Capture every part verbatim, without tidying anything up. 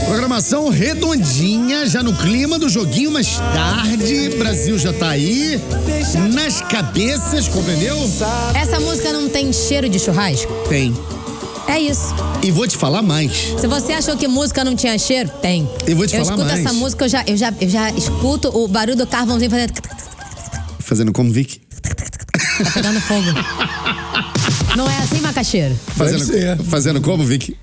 Programação redondinha, já no clima do joguinho mais tarde. Brasil já tá aí, nas cabeças, compreendeu? Essa música não tem cheiro de churrasco? Tem. É isso. E vou te falar mais. Se você achou que música não tinha cheiro, tem. E vou te eu falar escuto mais. essa música, eu já, eu, já, eu já escuto o barulho do carvãozinho fazendo... Fazendo como, Vicky? Tá pegando fogo. Não é assim, macaxeiro? Fazendo, fazendo como, Vicky?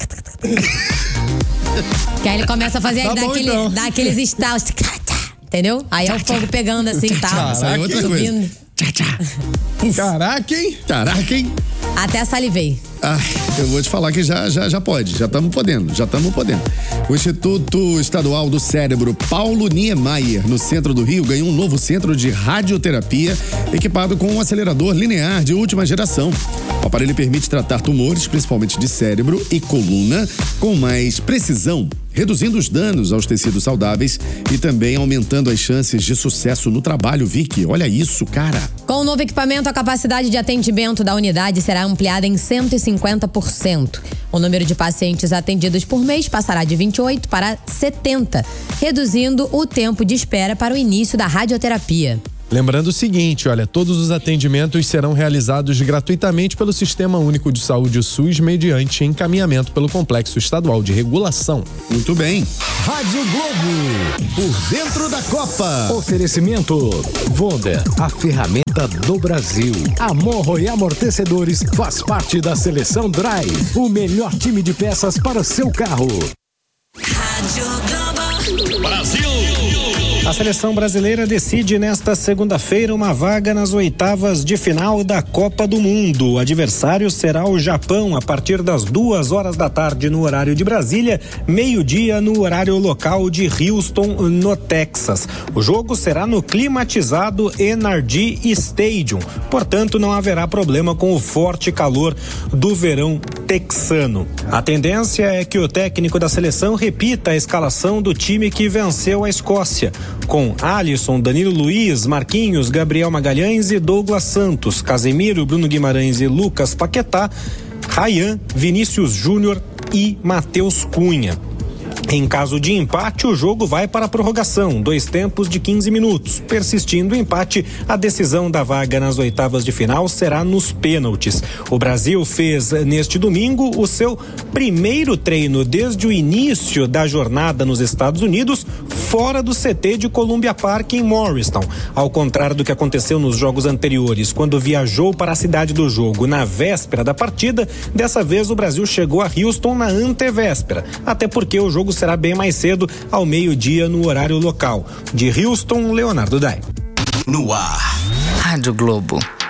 Que aí ele começa a fazer, Tá aí dá, bom, aquele, então. dá aqueles estalos. Entendeu? Aí é o fogo pegando assim, tá? Essa é outra coisa. Subindo. Tchá, tchá. Caraca, hein? Caraca, hein? Até salivei. Ah, eu vou te falar que já, já, já pode, já estamos podendo, já estamos podendo. O Instituto Estadual do Cérebro Paulo Niemeyer, no centro do Rio, ganhou um novo centro de radioterapia equipado com um acelerador linear de última geração. O aparelho permite tratar tumores, principalmente de cérebro e coluna, com mais precisão, reduzindo os danos aos tecidos saudáveis e também aumentando as chances de sucesso no trabalho, Vicky. Olha isso, cara. Com o novo equipamento, a capacidade de atendimento da unidade será ampliada em cento e cinquenta por cento. O número de pacientes atendidos por mês passará de vinte e oito para setenta, reduzindo o tempo de espera para o início da radioterapia. Lembrando o seguinte, olha, todos os atendimentos serão realizados gratuitamente pelo Sistema Único de Saúde, o SUS, mediante encaminhamento pelo Complexo Estadual de Regulação. Muito bem. Rádio Globo, por dentro da Copa. Oferecimento Wonder, a ferramenta do Brasil. Amorro e Amortecedores faz parte da Seleção Drive, o melhor time de peças para seu carro. Rádio Globo. Brasil. A seleção brasileira decide nesta segunda-feira uma vaga nas oitavas de final da Copa do Mundo. O adversário será o Japão a partir das duas horas da tarde no horário de Brasília, meio-dia no horário local de Houston, no Texas. O jogo será no climatizado N R G Stadium, portanto não haverá problema com o forte calor do verão texano. A tendência é que o técnico da seleção repita a escalação do time que venceu a Escócia, com Alisson, Danilo Luiz, Marquinhos, Gabriel Magalhães e Douglas Santos, Casemiro, Bruno Guimarães e Lucas Paquetá, Ryan, Vinícius Júnior e Matheus Cunha. Em caso de empate, o jogo vai para a prorrogação, dois tempos de quinze minutos. Persistindo o empate, a decisão da vaga nas oitavas de final será nos pênaltis. O Brasil fez neste domingo o seu primeiro treino desde o início da jornada nos Estados Unidos, fora do C T de Columbia Park em Morristown. Ao contrário do que aconteceu nos jogos anteriores, quando viajou para a cidade do jogo na véspera da partida, dessa vez o Brasil chegou a Houston na antevéspera, até porque o jogo será bem mais cedo, ao meio-dia no horário local. De Houston, Leonardo Dai. No ar, Rádio Globo.